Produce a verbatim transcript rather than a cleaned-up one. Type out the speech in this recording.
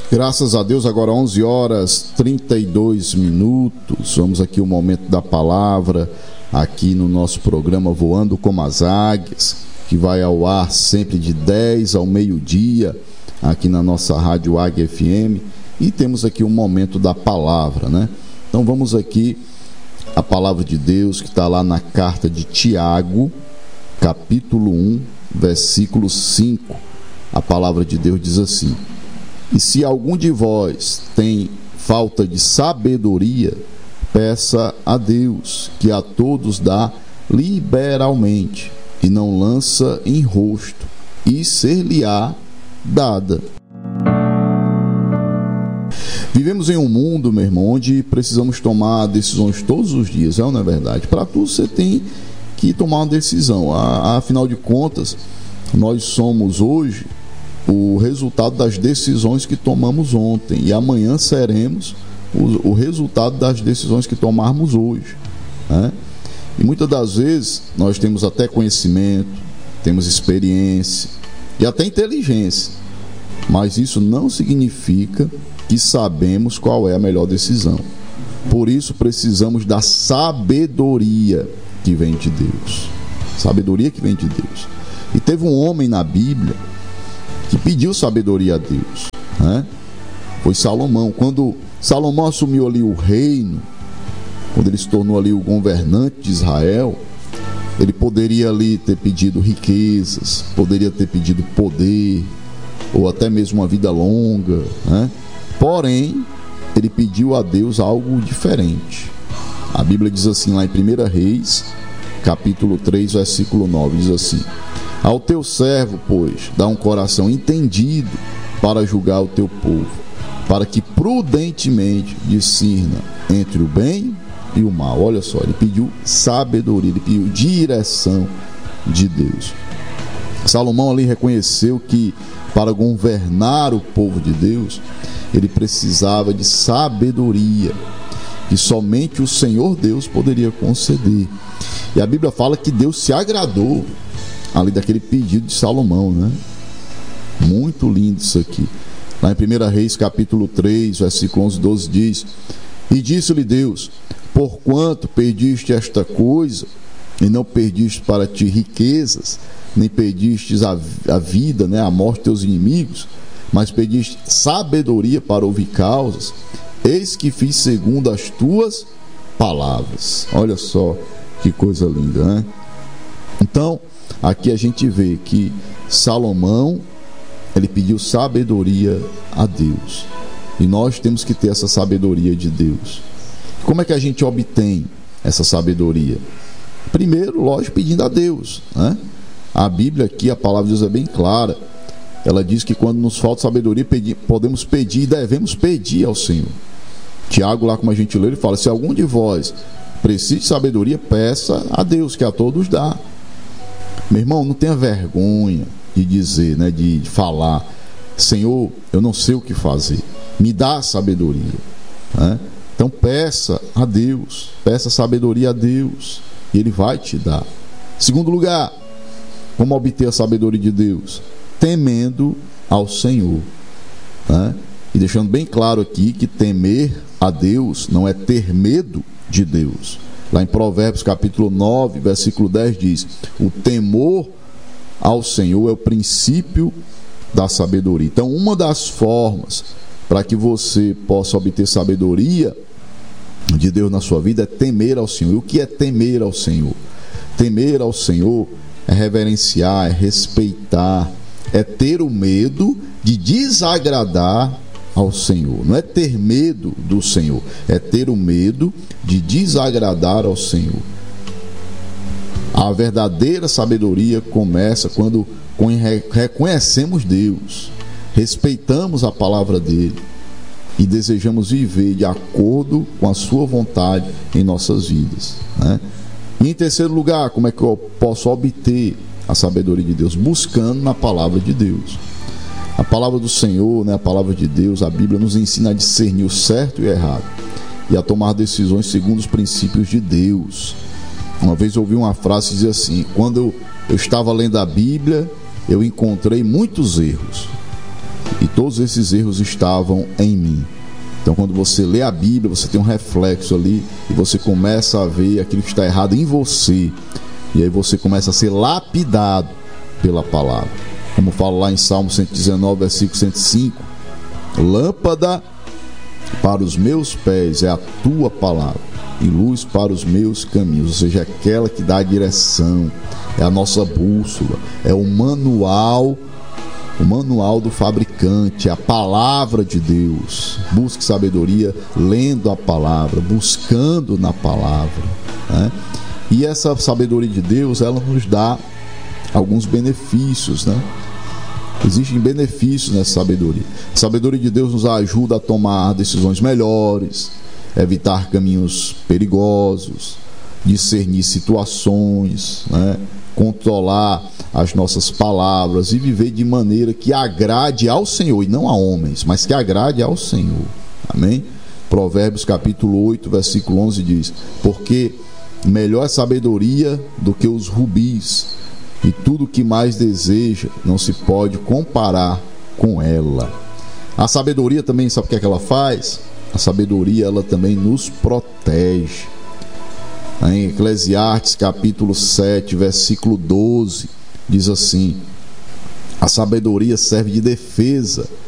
Graças a Deus, agora onze horas e trinta e dois minutos. Vamos aqui o momento da palavra, aqui no nosso programa Voando como as Águias, que vai ao ar sempre de dez ao meio-dia, aqui na nossa rádio Águia F M. E temos aqui o momento da palavra, né? Então vamos aqui a palavra de Deus que está lá na carta de Tiago, capítulo um, versículo cinco. A palavra de Deus diz assim: e se algum de vós tem falta de sabedoria, peça a Deus, que a todos dá liberalmente, e não lança em rosto, e ser-lhe-á dada. Vivemos em um mundo, meu irmão, onde precisamos tomar decisões todos os dias, é ou não é verdade? Para tudo você tem que tomar uma decisão. Afinal de contas, nós somos hoje o resultado das decisões que tomamos ontem, e amanhã seremos o, o resultado das decisões que tomarmos hoje, né? E muitas das vezes nós temos até conhecimento, temos experiência e até inteligência, mas isso não significa que sabemos qual é a melhor decisão. Por isso precisamos da sabedoria que vem de Deus. Sabedoria que vem de Deus. E teve um homem na Bíblia que pediu sabedoria a Deus, né? Foi Salomão. Quando Salomão assumiu ali o reino, quando ele se tornou ali o governante de Israel, ele poderia ali ter pedido riquezas, poderia ter pedido poder, ou até mesmo uma vida longa, né? Porém, ele pediu a Deus algo diferente. A Bíblia diz assim lá em primeira Reis, capítulo três, versículo nove, diz assim: ao teu servo, pois, dá um coração entendido para julgar o teu povo, para que prudentemente discirna entre o bem e o mal. Olha só, ele pediu sabedoria, ele pediu direção de Deus. Salomão ali reconheceu que para governar o povo de Deus, ele precisava de sabedoria, que somente o Senhor Deus poderia conceder. E a Bíblia fala que Deus se agradou ali daquele pedido de Salomão, né? Muito lindo isso aqui. Lá em primeira Reis, capítulo três, versículo onze, doze, diz: e disse-lhe Deus: porquanto perdiste esta coisa, e não perdiste para ti riquezas, nem perdistes a, a vida, né, a morte dos teus inimigos, mas pediste sabedoria para ouvir causas, eis que fiz segundo as tuas palavras. Olha só que coisa linda, né? Então, aqui a gente vê que Salomão, ele pediu sabedoria a Deus, e nós temos que ter essa sabedoria de Deus. Como é que a gente obtém essa sabedoria? Primeiro, lógico, pedindo a Deus, né? A Bíblia aqui, a palavra de Deus é bem clara. Ela diz que quando nos falta sabedoria, pedir, podemos pedir e devemos pedir ao Senhor. Tiago, lá como a gente lê, ele fala: se algum de vós precisa de sabedoria, peça a Deus, que a todos dá. Meu irmão, não tenha vergonha de dizer, né, de falar: Senhor, eu não sei o que fazer, me dá sabedoria, né? Então peça a Deus, peça sabedoria a Deus, e Ele vai te dar. Segundo lugar, como obter a sabedoria de Deus? Temendo ao Senhor, né? E deixando bem claro aqui que temer a Deus não é ter medo de Deus. Lá em Provérbios capítulo nove, versículo dez diz: o temor ao Senhor é o princípio da sabedoria. Então, uma das formas para que você possa obter sabedoria de Deus na sua vida é temer ao Senhor. E o que é temer ao Senhor? Temer ao Senhor é reverenciar, é respeitar, é ter o medo de desagradar ao Senhor. Não é ter medo do Senhor, é ter o medo de desagradar ao Senhor. A verdadeira sabedoria começa quando reconhecemos Deus, respeitamos a palavra dele e desejamos viver de acordo com a sua vontade em nossas vidas, né? E em terceiro lugar, como é que eu posso obter a sabedoria de Deus? Buscando na palavra de Deus. A palavra do Senhor, né, a palavra de Deus, a Bíblia nos ensina a discernir o certo e o errado e a tomar decisões segundo os princípios de Deus. Uma vez eu ouvi uma frase que dizia assim: quando eu, eu estava lendo a Bíblia, eu encontrei muitos erros, e todos esses erros estavam em mim. Então, quando você lê a Bíblia, você tem um reflexo ali e você começa a ver aquilo que está errado em você. E aí você começa a ser lapidado pela palavra. Como fala lá em Salmo cento e dezenove, versículo cento e cinco: lâmpada para os meus pés é a tua palavra e luz para os meus caminhos. Ou seja, aquela que dá a direção, é a nossa bússola, é o manual o manual do fabricante, a palavra de Deus. Busque sabedoria lendo a palavra, buscando na palavra, né? E essa sabedoria de Deus, ela nos dá alguns benefícios, né? Existem benefícios nessa sabedoria. A sabedoria de Deus nos ajuda a tomar decisões melhores, evitar caminhos perigosos, discernir situações, né? Controlar as nossas palavras e viver de maneira que agrade ao Senhor, e não a homens, mas que agrade ao Senhor. Amém? Provérbios capítulo oito, versículo onze diz: porque melhor é sabedoria do que os rubis, e tudo o que mais deseja não se pode comparar com ela. A sabedoria também, sabe o que é que ela faz? A sabedoria, ela também nos protege. Em Eclesiastes capítulo sete, versículo doze, diz assim: a sabedoria serve de defesa